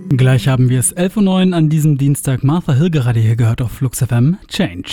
Gleich haben wir es 11.09 Uhr an diesem Dienstag. Martha Hill gerade hier gehört auf Flux FM Change.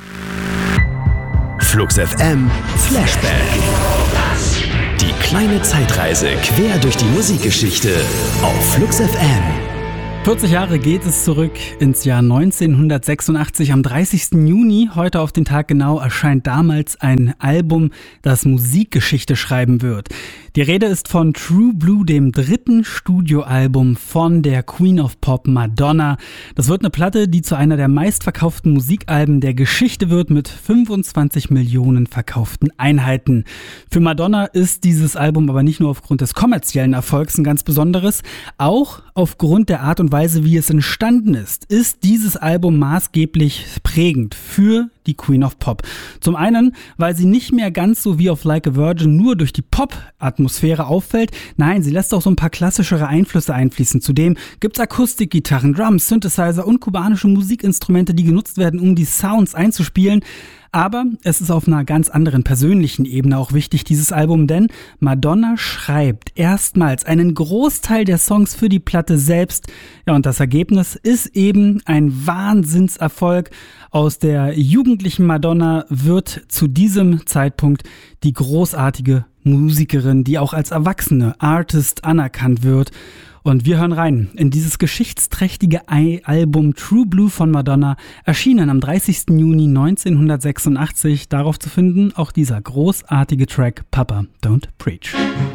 Flux FM Flashback. Die kleine Zeitreise quer durch die Musikgeschichte auf Flux FM. 40 Jahre geht es zurück ins Jahr 1986. Am 30. Juni, heute auf den Tag genau, erscheint damals ein Album, das Musikgeschichte schreiben wird. Die Rede ist von True Blue, dem dritten Studioalbum von der Queen of Pop Madonna. Das wird eine Platte, die zu einer der meistverkauften Musikalben der Geschichte wird, mit 25 Millionen verkauften Einheiten. Für Madonna ist dieses Album aber nicht nur aufgrund des kommerziellen Erfolgs ein ganz besonderes, auch aufgrund der Art und Weise, wie es entstanden ist dieses Album maßgeblich prägend für die Queen of Pop. Zum einen, weil sie nicht mehr ganz so wie auf Like a Virgin nur durch die Pop-Atmosphäre auffällt. Nein, sie lässt auch so ein paar klassischere Einflüsse einfließen. Zudem gibt's Akustikgitarren, Drums, Synthesizer und kubanische Musikinstrumente, die genutzt werden, um die Sounds einzuspielen. Aber es ist auf einer ganz anderen persönlichen Ebene auch wichtig, dieses Album, denn Madonna schreibt erstmals einen Großteil der Songs für die Platte selbst. Ja, und das Ergebnis ist eben ein Wahnsinnserfolg. Aus der jugendlichen Madonna wird zu diesem Zeitpunkt die großartige Musikerin, die auch als erwachsene Artist anerkannt wird. Und wir hören rein in dieses geschichtsträchtige Album True Blue von Madonna, erschienen am 30. Juni 1986. Darauf zu finden auch dieser großartige Track Papa Don't Preach.